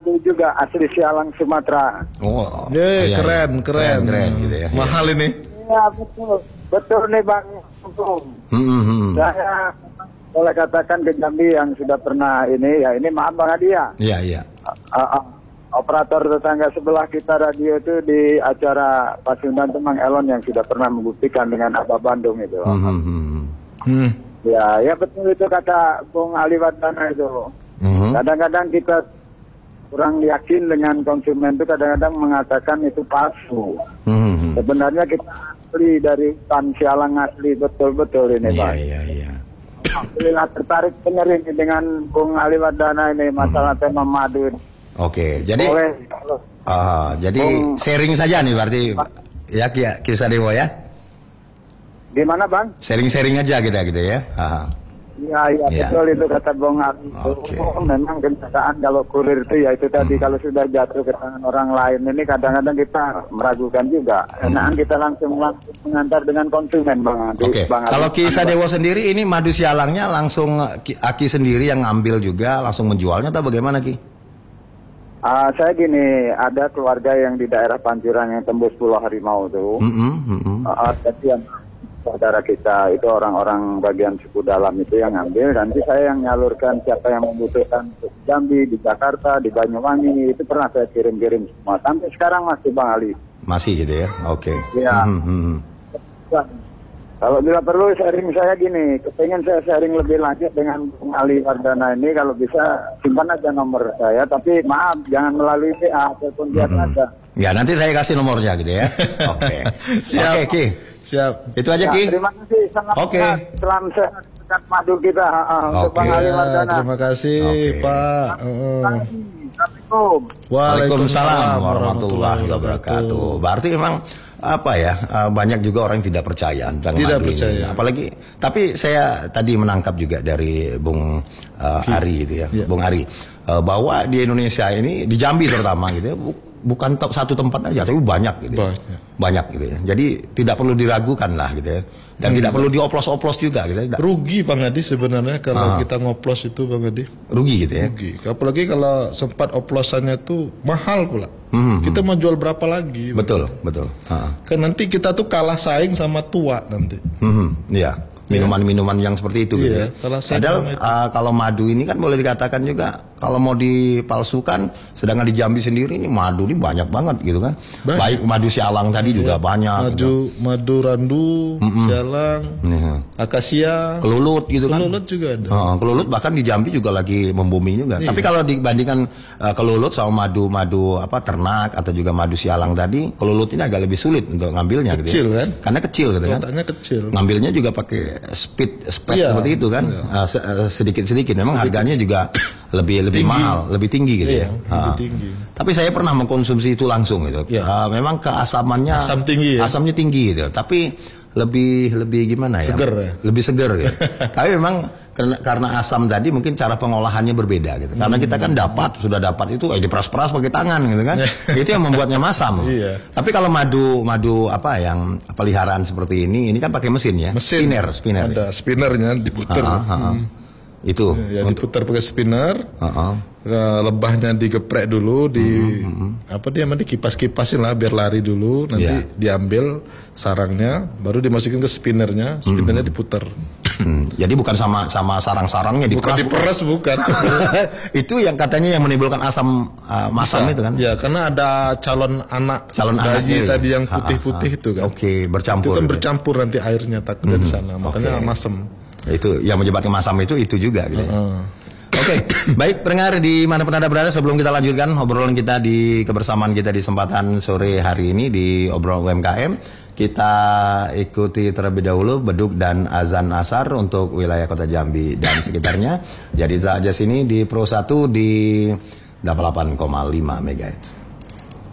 madu juga asli Sialang Sumatera. Oh, keren gitu ya. Mahal ini. Iya betul nih Bang. Saya boleh katakan ke Jambi yang sudah pernah ini ya, ini maaf Bang Adi ya. Iya. Operator tetangga sebelah kita radio itu di acara Pasundan Temang Elon yang sudah pernah membuktikan dengan Abah Bandung itu. Ya betul itu kata Bung Ali Wardana itu. Kadang-kadang kita kurang yakin dengan konsumen itu, kadang-kadang mengatakan itu palsu. Sebenarnya kita asli dari hutan Sialang asli betul-betul ini Pak. Iya. Alhamdulillah tertarik benar ini dengan Bung Ali Wardana ini masalah tema madu. Oke, jadi sharing saja nih berarti ya Kisah Dewa ya. Gimana Bang? Sharing aja gitu ya. Iya betul itu kata Bung Ali. Memang kenyataan kalau kurir itu ya itu tadi kalau sudah jatuh ke tangan orang lain ini kadang-kadang kita meragukan juga. Enakan kita langsung mengantar dengan konsumen Bang. Oke. Kalau Kisah Dewa sendiri ini madu Sialangnya langsung Aki sendiri yang ngambil juga langsung menjualnya atau bagaimana Ki? Saya gini, ada keluarga yang di daerah Pancuran yang tembus Pulau Harimau tuh. Jadi yang saudara kita itu orang-orang bagian suku dalam itu yang ngambil, nanti saya yang nyalurkan siapa yang membutuhkan di Jambi, di Jakarta, di Banyuwangi, itu pernah saya kirim-kirim semua. Sampai sekarang masih Bang Ali. Masih gitu ya? Oke. Iya. Kalau bila perlu sharing saya gini, kepengen saya sharing lebih lanjut dengan Bung Ali Wardana ini, kalau bisa simpan aja nomor saya, tapi maaf jangan melalui PA ataupun biar aja. Ya nanti saya kasih nomornya gitu ya. Oke. Siap. Oke Ki. Siap. Itu aja Ki. Terima kasih. Salam sehat dekat madu kita untuk Bang Ali Wardana. Terima kasih Pak. Assalamualaikum. Waalaikumsalam warahmatullahi wabarakatuh. Berarti memang banyak juga orang yang tidak percaya tentang madu ini. Apalagi, tapi saya tadi menangkap juga dari Bung Ari itu ya, Bung Ari, bahwa di Indonesia ini di Jambi terutama gitu ya, bukan satu tempat aja, tapi banyak gitu ya. Banyak gitu ya. Jadi tidak perlu diragukan lah gitu ya. Dan tidak perlu dioplos-oplos juga gitu ya. Rugi Bang Adi sebenarnya kalau kita ngoplos itu Bang Adi. Rugi gitu ya. Rugi. Apalagi kalau sempat oplosannya tuh mahal pula. Kita mau jual berapa lagi? Betul. Kan nanti kita tuh kalah saing sama tua nanti. Iya. Minuman-minuman yang seperti itu gitu ya. Padahal kalau madu ini kan boleh dikatakan juga kalau mau dipalsukan, sedangkan di Jambi sendiri ini madu ini banyak banget gitu kan. Baik madu Sialang tadi juga banyak. Madu randu, Sialang, akasia, kelulut gitu kan. Kelulut juga ada. Kelulut bahkan di Jambi juga lagi membumi juga. Tapi kalau dibandingkan kelulut sama madu ternak atau juga madu Sialang tadi, kelulut ini agak lebih sulit untuk ngambilnya kecil gitu ya. Kan? Karena kecil gitu kan. Kotaknya kecil. Ngambilnya juga pakai speed seperti itu kan. Sedikit-sedikit memang harganya juga lebih mahal, lebih tinggi gitu ya. Lebih tinggi. Tapi saya pernah mengkonsumsi itu langsung gitu. Memang keasamannya asamnya tinggi gitu. Tapi lebih gimana ya? Seger ya? Lebih seger ya. Tapi memang karena asam tadi mungkin cara pengolahannya berbeda gitu. Karena kita kan sudah dapat itu diperas-peras pakai tangan gitu kan. Itu yang membuatnya masam. Tapi kalau madu yang peliharaan seperti ini kan pakai mesin ya. Spinner. Ada spinnernya diputer. Itu diputar pakai spinner. Lebahnya digeprek dulu dikipas-kipasin lah biar lari dulu, nanti diambil sarangnya baru dimasukin ke spinnernya diputar. Jadi bukan sama sarang-sarangnya diperas bukan. Itu yang katanya yang menimbulkan asam masam itu kan. Ya, karena ada calon anak bayi tadi yang putih-putih itu kan. Bercampur. Itu kan bercampur nanti airnya takut dari sana, makanya masam. Itu yang menyebabkan masam itu juga gitu. Oke, baik pendengar di mana pun Anda berada, sebelum kita lanjutkan obrolan kita di kebersamaan kita di kesempatan sore hari ini di obrolan UMKM, kita ikuti terlebih dahulu beduk dan azan asar untuk wilayah Kota Jambi dan sekitarnya. Jadi saja sini di Pro 1 di 88,5 MHz.